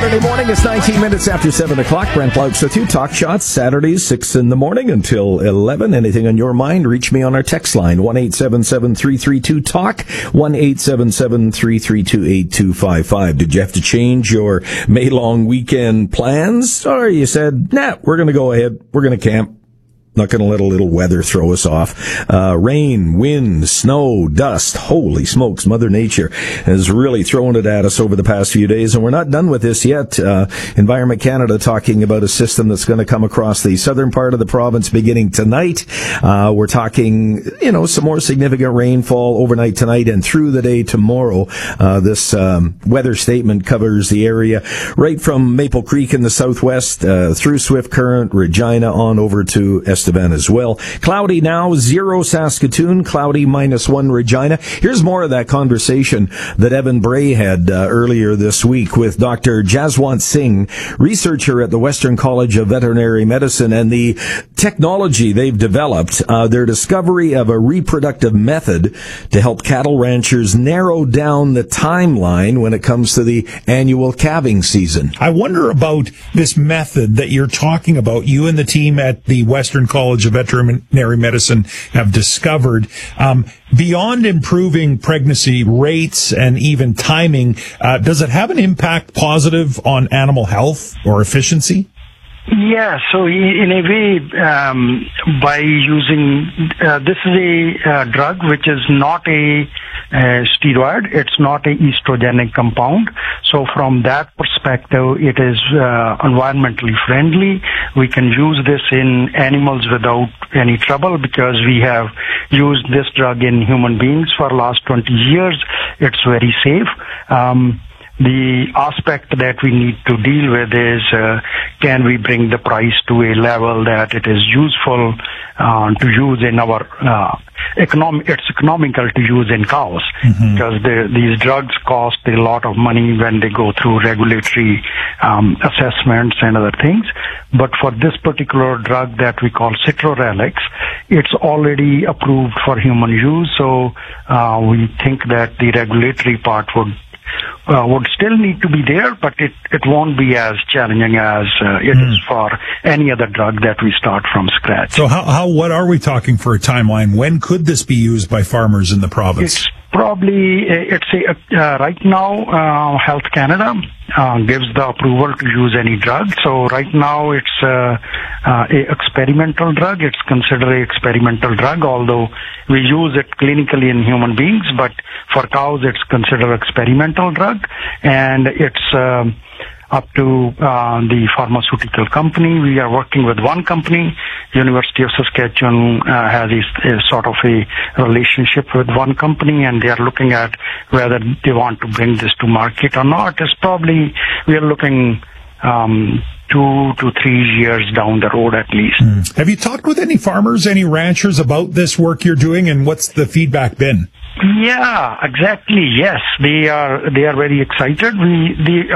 Saturday morning. It's 19 minutes after 7 o'clock. Brent Plaux with you. Talk Shots, Saturdays, 6 in the morning until 11. Anything on your mind, reach me on our text line, 1-877-332-TALK, 1-877-332-8255. Did you have to change your May-long weekend plans? Or you said, nah, we're going to go ahead. We're going to camp. Not going to let a little weather throw us off. Rain, wind, snow, dust. Holy smokes, Mother Nature has really thrown it at us over the past few days, and we're not done with this yet. Environment Canada talking about a system that's going to come across the southern part of the province beginning tonight. We're talking, some more significant rainfall overnight tonight and through the day tomorrow. This weather statement covers the area right from Maple Creek in the southwest, through Swift Current, Regina, on over to Estevan as well. Cloudy now, 0 Saskatoon, cloudy -1 Regina. Here's more of that conversation that Evan Bray had earlier this week with Dr. Jaswant Singh, researcher at the Western College of Veterinary Medicine, and the technology they've developed, their discovery of a reproductive method to help cattle ranchers narrow down the timeline when it comes to the annual calving season. I wonder about this method that you're talking about, you and the team at the Western College of Veterinary Medicine have discovered. Beyond improving pregnancy rates and even timing, does it have an impact positive on animal health or efficiency? Yeah, so in a way, by using, this is a drug which is not a steroid, it's not a estrogenic compound. So from that perspective, it is environmentally friendly. We can use this in animals without any trouble because we have used this drug in human beings for the last 20 years. It's very safe. The aspect that we need to deal with is, can we bring the price to a level that it is useful to use in our it's economical to use in cows, because these drugs cost a lot of money when they go through regulatory assessments and other things. But for this particular drug that we call Citrorelix, it's already approved for human use, so we think that the regulatory part would still need to be there, but it won't be as challenging as it is for any other drug that we start from scratch. So what are we talking for a timeline? When could this be used by farmers in the province? It's probably, right now, Health Canada gives the approval to use any drug. So right now it's a experimental drug. It's considered an experimental drug, although we use it clinically in human beings, but for cows it's considered experimental drug, and it's up to the pharmaceutical company. We are working with one company. University of Saskatchewan has a sort of a relationship with one company, and they are looking at whether they want to bring this to market or not. It's probably, we are looking 2 to 3 years down the road at least. Have you talked with any farmers, any ranchers about this work you're doing, and what's the feedback been? Yeah, exactly. Yes, they are very excited. We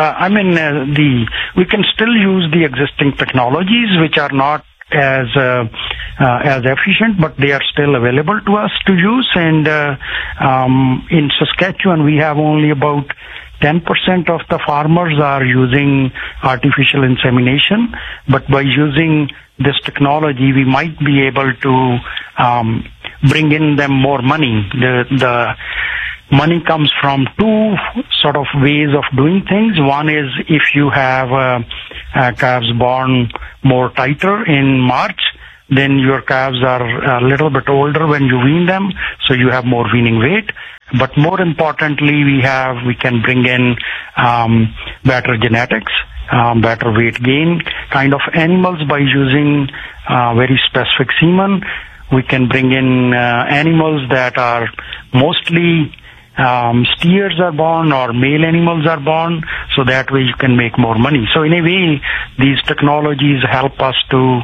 can still use the existing technologies, which are not as efficient, but they are still available to us to use. And in Saskatchewan, we have only about 10% of the farmers are using artificial insemination, but by using this technology, we might be able to bring in them more money. The money comes from two sort of ways of doing things. One is if you have calves born more tighter in March, then your calves are a little bit older when you wean them, so you have more weaning weight. But more importantly, we can bring in better genetics, better weight gain kind of animals by using very specific semen. We can bring in animals that are mostly steers are born or male animals are born, so that way you can make more money. So in a way, these technologies help us to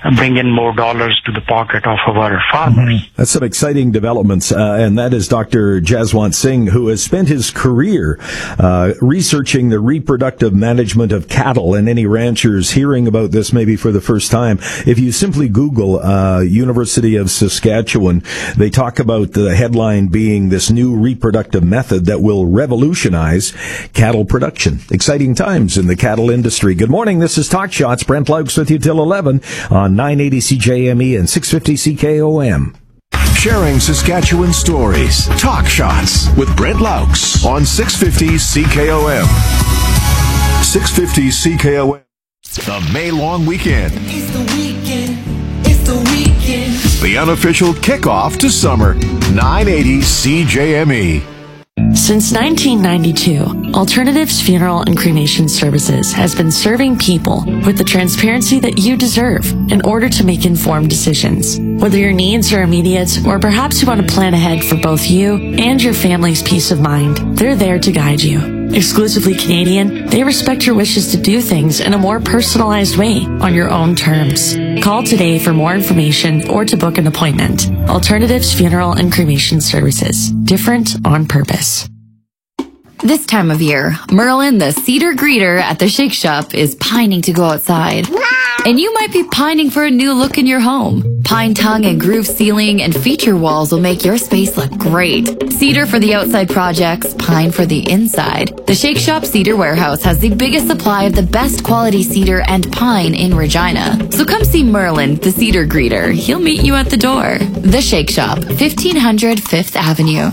bring in more dollars to the pocket of our farmers. That's some exciting developments, and that is Dr. Jaswant Singh, who has spent his career researching the reproductive management of cattle, and any ranchers hearing about this maybe for the first time. If you simply Google University of Saskatchewan, they talk about the headline being this new reproductive method that will revolutionize cattle production. Exciting times in the cattle industry. Good morning, this is Talk Shots. Brent Laux with you till 11 on 980 CJME and 650 CKOM. Sharing Saskatchewan stories. Talk Shots with Brent Laux on 650 CKOM. 650 CKOM. The May long weekend. It's the weekend. It's the weekend. The unofficial kickoff to summer. 980 CJME. Since 1992, Alternatives Funeral and Cremation Services has been serving people with the transparency that you deserve in order to make informed decisions. Whether your needs are immediate or perhaps you want to plan ahead for both you and your family's peace of mind, they're there to guide you. Exclusively Canadian, they respect your wishes to do things in a more personalized way on your own terms. Call today for more information or to book an appointment. Alternatives Funeral and Cremation Services. Different on purpose. This time of year, Merlin, the cedar greeter at the Shake Shop, is pining to go outside. And you might be pining for a new look in your home. Pine tongue and groove ceiling and feature walls will make your space look great. Cedar for the outside projects, pine for the inside. The Shake Shop Cedar Warehouse has the biggest supply of the best quality cedar and pine in Regina. So come see Merlin, the cedar greeter. He'll meet you at the door. The Shake Shop, 1500 5th Avenue.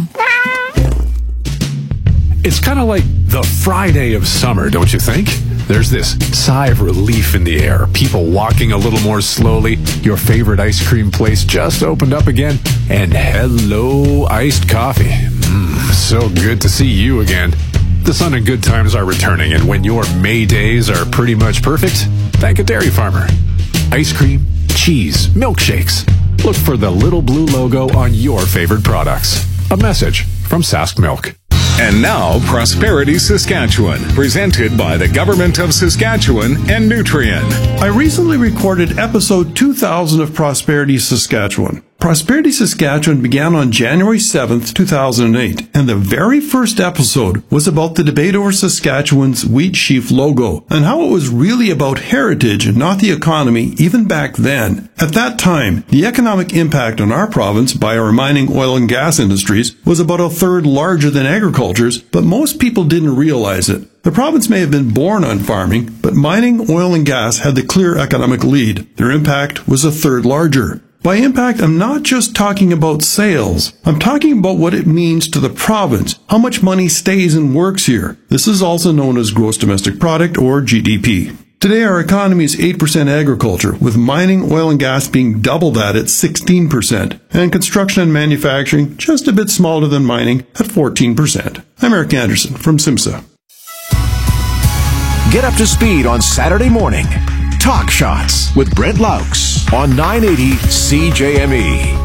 It's kind of like the Friday of summer, don't you think? There's this sigh of relief in the air, people walking a little more slowly, your favorite ice cream place just opened up again, and hello, iced coffee. So good to see you again. The sun and good times are returning, and when your May days are pretty much perfect, thank a dairy farmer. Ice cream, cheese, milkshakes. Look for the little blue logo on your favorite products. A message from Sask Milk. And now, Prosperity Saskatchewan, presented by the Government of Saskatchewan and Nutrien. I recently recorded episode 2000 of Prosperity Saskatchewan. Prosperity Saskatchewan began on January 7th, 2008, and the very first episode was about the debate over Saskatchewan's wheat sheaf logo and how it was really about heritage and not the economy even back then. At that time, the economic impact on our province by our mining, oil, and gas industries was about a third larger than agriculture's, but most people didn't realize it. The province may have been born on farming, but mining, oil, and gas had the clear economic lead. Their impact was a third larger. By impact, I'm not just talking about sales. I'm talking about what it means to the province, how much money stays and works here. This is also known as gross domestic product, or GDP. Today, our economy is 8% agriculture, with mining, oil, and gas being double that at 16%, and construction and manufacturing just a bit smaller than mining at 14%. I'm Eric Anderson from SIMSA. Get up to speed on Saturday morning. Talk Shots with Brent Laux on 980 CJME.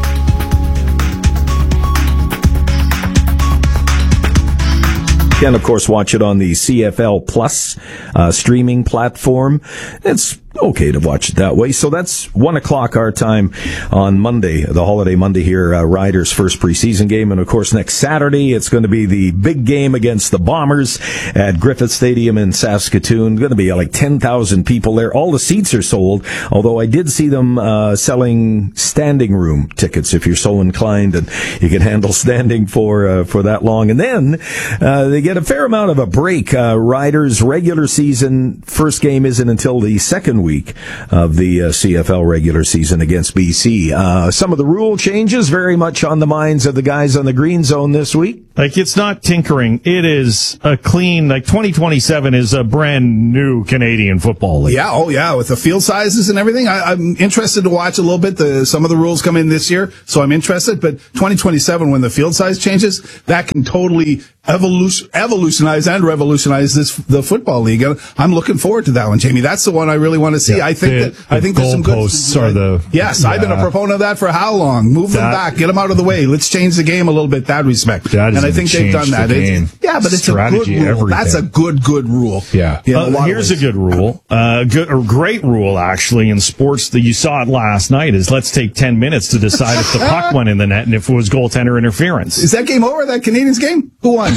You can, of course, watch it on the CFL Plus streaming platform. It's okay to watch it that way. So that's 1 o'clock our time on Monday, the holiday Monday here, Riders' first preseason game. And, of course, next Saturday, it's going to be the big game against the Bombers at Griffith Stadium in Saskatoon. Going to be like 10,000 people there. All the seats are sold, although I did see them selling standing room tickets if you're so inclined and you can handle standing for that long. And then they get a fair amount of a break. Riders' regular season first game isn't until the second week of the CFL regular season against BC. Some of the rule changes very much on the minds of the guys on the green zone this week. Like, it's not tinkering. It is a clean, 2027 is a brand new Canadian Football League. Yeah, oh yeah, with the field sizes and everything. I'm interested to watch a little bit. Some of the rules come in this year, so I'm interested. But 2027, when the field size changes, that can totally evolutionize and revolutionize the football league. And I'm looking forward to that one, Jamie. That's the one I really want to see. Yeah, I think there's some good. Yes, I've been a proponent of that for how long? Move them back, get them out of the way. Let's change the game a little bit. That respect. That is I think they've done that. But it's strategy, a good rule. everything. That's a good rule. Yeah. Here's a good rule, great rule actually in sports that you saw it last night is let's take 10 minutes to decide if the puck went in the net and if it was goaltender interference. Is that game over? That Canadiens game? Who won?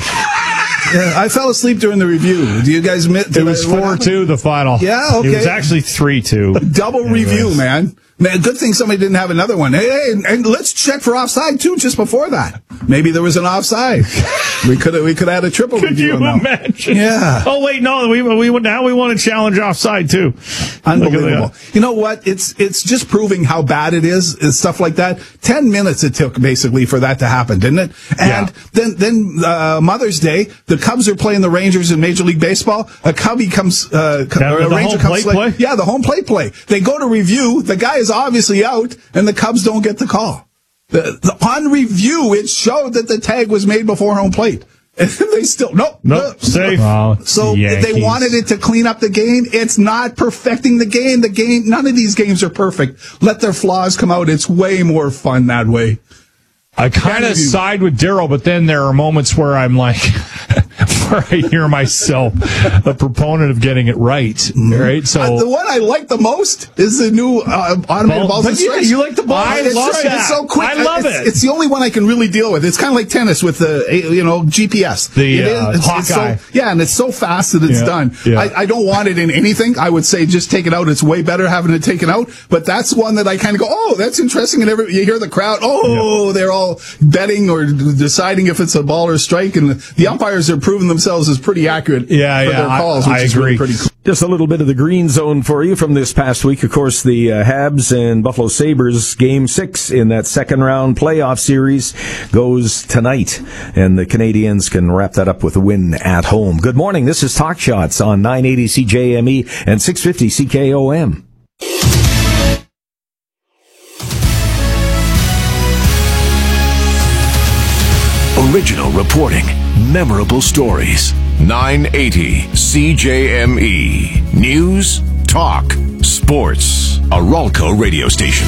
Yeah, I fell asleep during the review. Do you guys admit? It was 4-2 the final. Yeah, okay. It was actually 3-2. Double review, man. Good thing somebody didn't have another one. Hey, and let's check for offside too. Just before that, maybe there was an offside. We could have had a triple review. Could you imagine? Yeah. Oh wait, no. We want to challenge offside too. Unbelievable. You know what? It's just proving how bad it is stuff like that. 10 minutes it took basically for that to happen, didn't it? And then Mother's Day, the Cubs are playing the Rangers in Major League Baseball. A Cubby comes, a Ranger comes play. Yeah, the home plate play. They go to review. The guy is obviously out, and the Cubs don't get the call. On review, it showed that the tag was made before home plate. And they still, nope, safe. So they wanted it to clean up the game. It's not perfecting the game. None of these games are perfect. Let their flaws come out. It's way more fun that way. I kind of side with Daryl, but then there are moments where I'm like, where I hear myself a proponent of getting it right. Right? So the one I like the most is the new automated balls and strikes. You like the ball? I love that. It's so quick. I love it. It's the only one I can really deal with. It's kind of like tennis with the GPS. The Hawkeye. And it's so fast that it's done. Yeah. I don't want it in anything. I would say just take it out. It's way better having it taken out. But that's one that I kind of go, oh, that's interesting. And you hear the crowd, they're all betting or deciding if it's a ball or a strike, and the umpires are proving themselves as pretty accurate for their calls, which is really pretty cool. Just a little bit of the green zone for you from this past week. Of course, the Habs and Buffalo Sabres Game 6 in that second-round playoff series goes tonight, and the Canadiens can wrap that up with a win at home. Good morning. This is Talk Shots on 980 CJME and 650 CKOM. Original reporting, memorable stories. 980 CJME. News, talk, sports. A Ralco radio station.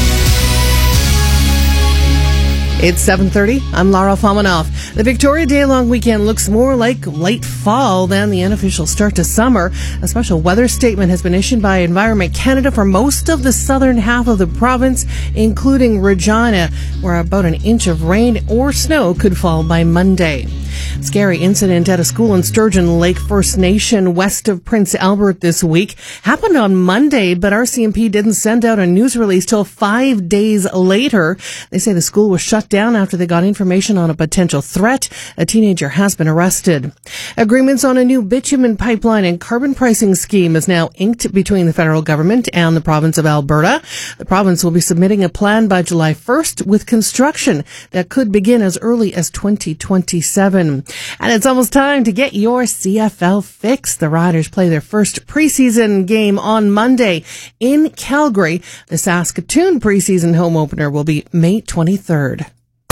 It's 7:30. I'm Lara Famanoff. The Victoria Day long weekend looks more like late fall than the unofficial start to summer. A special weather statement has been issued by Environment Canada for most of the southern half of the province, including Regina, where about an inch of rain or snow could fall by Monday. Scary incident at a school in Sturgeon Lake First Nation west of Prince Albert this week. Happened on Monday, but RCMP didn't send out a news release till 5 days later. They say the school was shut down after they got information on a potential threat. A teenager has been arrested. Agreements on a new bitumen pipeline and carbon pricing scheme is now inked between the federal government and the province of Alberta. The province will be submitting a plan by July 1st with construction that could begin as early as 2027. And it's almost time to get your CFL fix. The Riders play their first preseason game on Monday in Calgary. The Saskatoon preseason home opener will be May 23rd.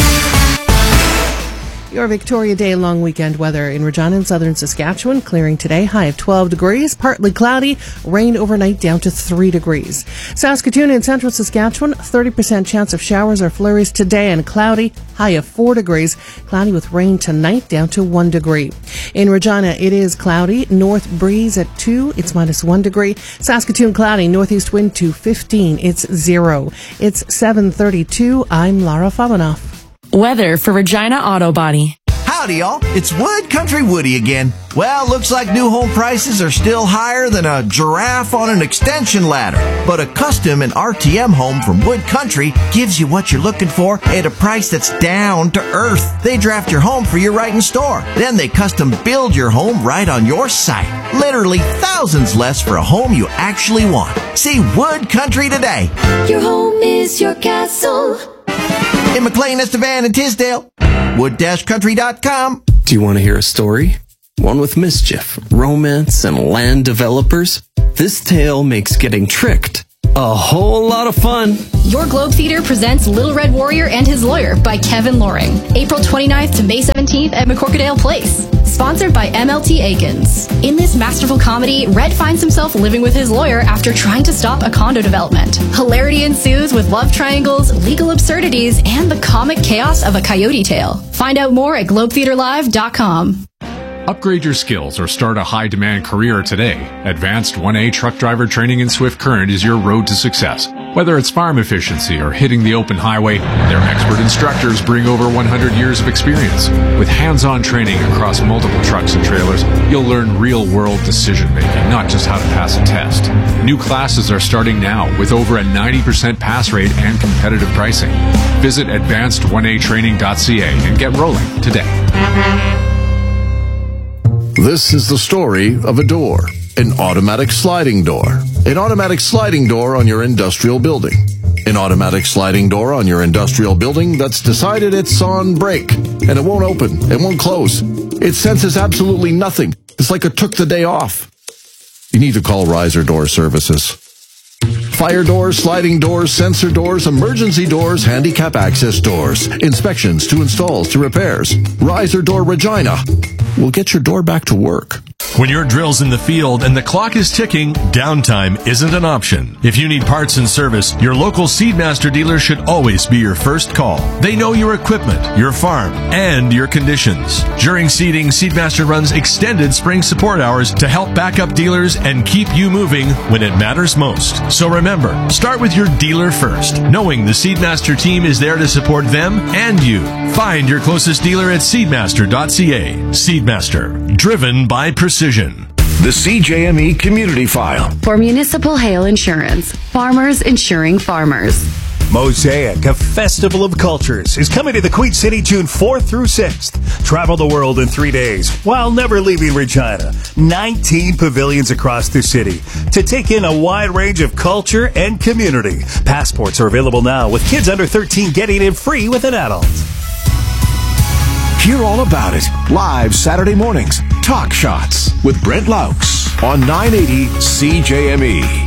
Your Victoria Day long weekend weather in Regina and southern Saskatchewan. Clearing today, high of 12 degrees. Partly cloudy. Rain overnight down to 3 degrees. Saskatoon and central Saskatchewan, 30% chance of showers or flurries today and cloudy. High of 4 degrees. Cloudy with rain tonight down to 1 degree. In Regina, it is cloudy. North breeze at 2. It's minus 1 degree. Saskatoon cloudy. Northeast wind to 15. It's 0. It's 7:32. I'm Lara Famanoff. Weather for Regina Auto Body. Howdy, y'all. It's Wood Country Woody again. Well, looks like new home prices are still higher than a giraffe on an extension ladder. But a custom and RTM home from Wood Country gives you what you're looking for at a price that's down to earth. They draft your home for you right in store. Then they custom build your home right on your site. Literally thousands less for a home you actually want. See Wood Country today. Your home is your castle. In McLean, Estevan, and Tisdale. Wood-country.com. Do you want to hear a story? One with mischief, romance, and land developers? This tale makes getting tricked A whole lot of fun. Your Globe Theater presents Little Red Warrior and His Lawyer by Kevin Loring. April 29th to May 17th at McCorkadale Place. Sponsored by MLT Aikens. In this masterful comedy, Red finds himself living with his lawyer after trying to stop a condo development. Hilarity ensues with love triangles, legal absurdities, and the comic chaos of a coyote tale. Find out more at globetheaterlive.com. Upgrade your skills or start a high-demand career today. Advanced 1A truck driver training in Swift Current is your road to success. Whether it's farm efficiency or hitting the open highway, their expert instructors bring over 100 years of experience. With hands-on training across multiple trucks and trailers, you'll learn real-world decision-making, not just how to pass a test. New classes are starting now with over a 90% pass rate and competitive pricing. Visit advanced1atraining.ca and get rolling today. This is the story of a door, an automatic sliding door. An automatic sliding door on your industrial building. An automatic sliding door on your industrial building that's decided it's on break, and it won't open, it won't close. It senses absolutely nothing. It's like it took the day off. You need to call Riser Door Services. Fire doors, sliding doors, sensor doors, emergency doors, handicap access doors, inspections to installs to repairs. Riser Door Regina will get your door back to work. When your drill's in the field and the clock is ticking, downtime isn't an option. If you need parts and service, your local Seedmaster dealer should always be your first call. They know your equipment, your farm, and your conditions. During seeding, Seedmaster runs extended spring support hours to help back up dealers and keep you moving when it matters most. So remember, start with your dealer first, knowing the Seedmaster team is there to support them and you. Find your closest dealer at seedmaster.ca. Seedmaster, driven by precision. The CJME Community File. For Municipal Hail Insurance, farmers insuring farmers. Mosaic, a festival of cultures, is coming to the Queen City June 4th through 6th. Travel the world in 3 days while never leaving Regina. 19 pavilions across the city to take in a wide range of culture and community. Passports are available now, with kids under 13 getting in free with an adult. Hear all about it live Saturday mornings. Talk Shots with Brent Laux on 980 CJME.